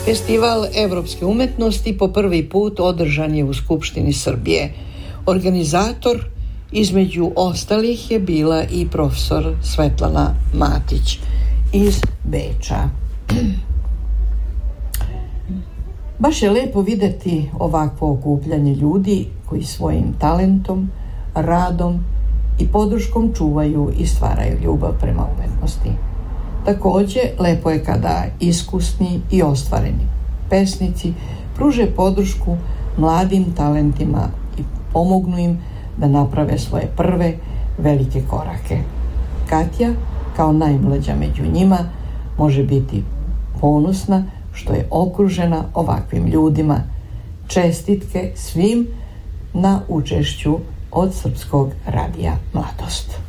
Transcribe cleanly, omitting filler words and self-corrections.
Festival evropske umetnosti po prvi put održan je u Skupštini Srbije. Organizator između ostalih je bila i profesor Svetlana Matić iz Beča. Baš je lepo videti ovakvo okupljanje ljudi koji svojim talentom, radom i podrškom čuvaju i stvaraju ljubav prema umetnosti. Takođe, lepo je kada iskusni i ostvareni pesnici pruže podršku mladim talentima i pomognu im da naprave svoje prve velike korake. Katja, kao najmlađa među njima, može biti ponosna što je okružena ovakvim ljudima. Čestitke svim na učešću od Srpskog radija Mladost.